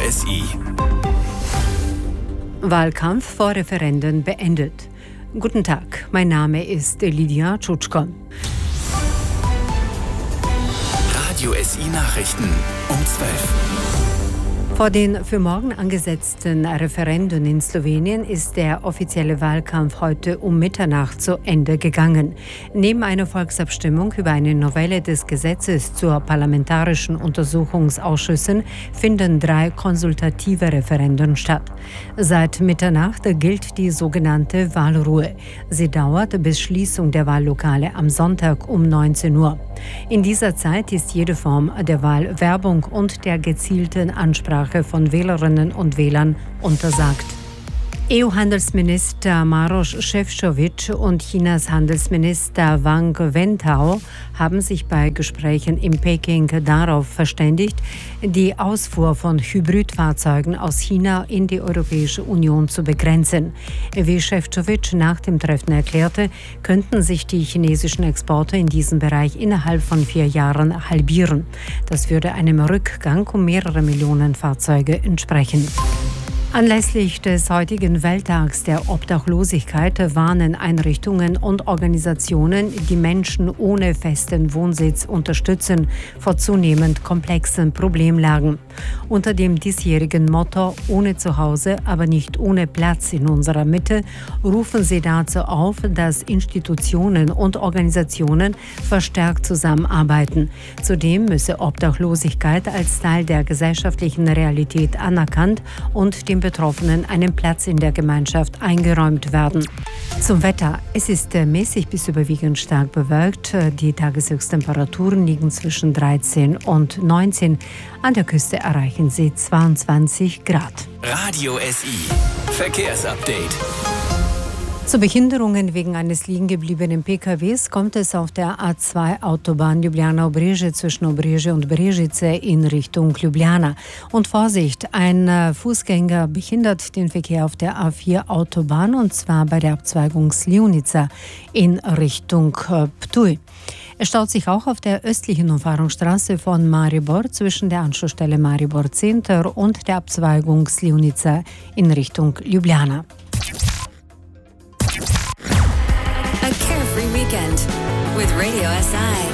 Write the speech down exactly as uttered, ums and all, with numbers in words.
S I. Wahlkampf vor Referenden beendet. Guten Tag, mein Name ist Lydia Tschutschko. Radio S I Nachrichten um zwölf. Vor den für morgen angesetzten Referenden in Slowenien ist der offizielle Wahlkampf heute um Mitternacht zu Ende gegangen. Neben einer Volksabstimmung über eine Novelle des Gesetzes zur parlamentarischen Untersuchungsausschüssen finden drei konsultative Referenden statt. Seit Mitternacht gilt die sogenannte Wahlruhe. Sie dauert bis Schließung der Wahllokale am Sonntag um neunzehn Uhr. In dieser Zeit ist jede Form der Wahlwerbung und der gezielten Ansprache von Wählerinnen und Wählern untersagt. E U-Handelsminister Maroš Šefčovič und Chinas Handelsminister Wang Wentao haben sich bei Gesprächen in Peking darauf verständigt, die Ausfuhr von Hybridfahrzeugen aus China in die Europäische Union zu begrenzen. Wie Šefčovič nach dem Treffen erklärte, könnten sich die chinesischen Exporte in diesem Bereich innerhalb von vier Jahren halbieren. Das würde einem Rückgang um mehrere Millionen Fahrzeuge entsprechen. Anlässlich des heutigen Welttags der Obdachlosigkeit warnen Einrichtungen und Organisationen, die Menschen ohne festen Wohnsitz unterstützen, vor zunehmend komplexen Problemlagen. Unter dem diesjährigen Motto „Ohne Zuhause, aber nicht ohne Platz in unserer Mitte“ rufen sie dazu auf, dass Institutionen und Organisationen verstärkt zusammenarbeiten. Zudem müsse Obdachlosigkeit als Teil der gesellschaftlichen Realität anerkannt und dem Betroffenen einen Platz in der Gemeinschaft eingeräumt werden. Zum Wetter. Es ist mäßig bis überwiegend stark bewölkt. Die Tageshöchsttemperaturen liegen zwischen dreizehn und neunzehn. An der Küste erreichen sie zweiundzwanzig Grad. Radio S I. Verkehrsupdate. Zu Behinderungen wegen eines liegengebliebenen P K Ws kommt es auf der A zwei Autobahn Ljubljana-Obrežje zwischen Obrežje und Brežice in Richtung Ljubljana. Und Vorsicht, ein Fußgänger behindert den Verkehr auf der A vier Autobahn und zwar bei der Abzweigung Slivnica in Richtung Ptuj. Es staut sich auch auf der östlichen Umfahrungsstraße von Maribor zwischen der Anschlussstelle Maribor Center und der Abzweigung Slivnica in Richtung Ljubljana. A carefree weekend with Radio S I.